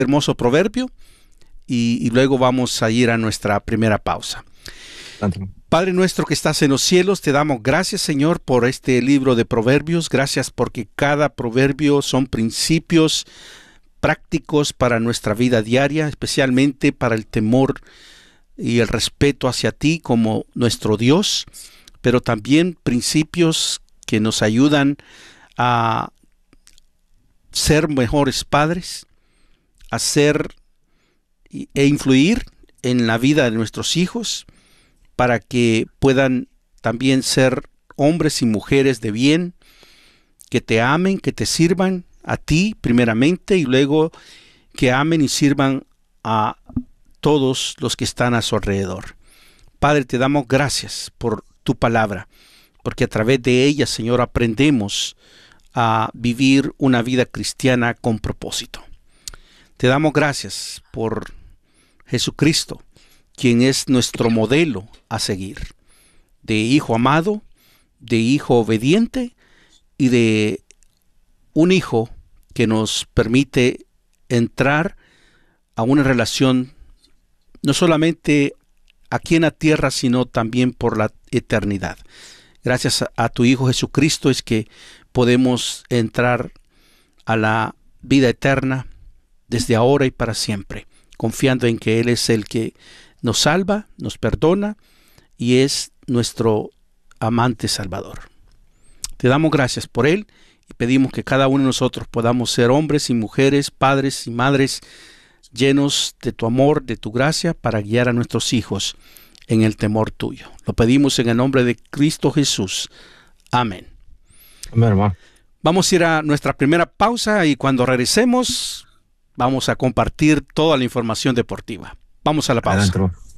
hermoso proverbio y luego vamos a ir a nuestra primera pausa. Padre nuestro que estás en los cielos, te damos gracias, Señor, por este libro de proverbios. Gracias porque cada proverbio son principios prácticos para nuestra vida diaria, especialmente para el temor y el respeto hacia ti como nuestro Dios, pero también principios que nos ayudan a ser mejores padres, a ser e influir en la vida de nuestros hijos, para que puedan también ser hombres y mujeres de bien, que te amen, que te sirvan a ti primeramente y luego que amen y sirvan a todos los que están a su alrededor. Padre, te damos gracias por tu palabra, porque a través de ella, Señor, aprendemos a vivir una vida cristiana con propósito. Te damos gracias por Jesucristo, quien es nuestro modelo a seguir, de hijo amado, de hijo obediente y de un hijo que nos permite entrar a una relación no solamente aquí en la tierra, sino también por la eternidad. Gracias a tu Hijo Jesucristo es que podemos entrar a la vida eterna desde ahora y para siempre, confiando en que Él es el que nos salva, nos perdona y es nuestro amante Salvador. Te damos gracias por Él y pedimos que cada uno de nosotros podamos ser hombres y mujeres, padres y madres llenos de tu amor, de tu gracia, para guiar a nuestros hijos en el temor tuyo. Lo pedimos en el nombre de Cristo Jesús. Amén. Amén, hermano. Vamos a ir a nuestra primera pausa y cuando regresemos vamos a compartir toda la información deportiva. Vamos a la pausa. Adentro.